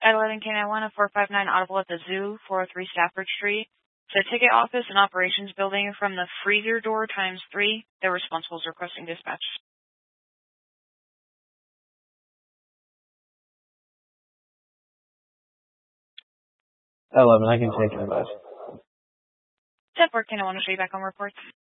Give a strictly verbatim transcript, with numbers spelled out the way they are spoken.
eleven K nine one, a four five nine audible at the zoo, four oh three Stafford Street. So ticket office and operations building from the freezer door times three. Their responsible is requesting dispatch. eleven, I can take it, guys. ten four K nine one, I'll show you back on reports.